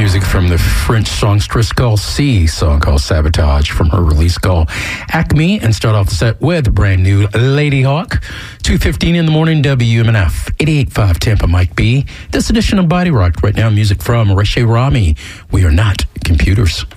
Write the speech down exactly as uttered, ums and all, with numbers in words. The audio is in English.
music from the French songstress Gull C, song called Sabotage from her release called Acme, and start off the set with brand new Lady Hawk. two fifteen in the morning, W M N F, eighty-eight point five Tampa, Mike B. This edition of Body Rock, right now music from Reshe Rami, We Are Not Computers.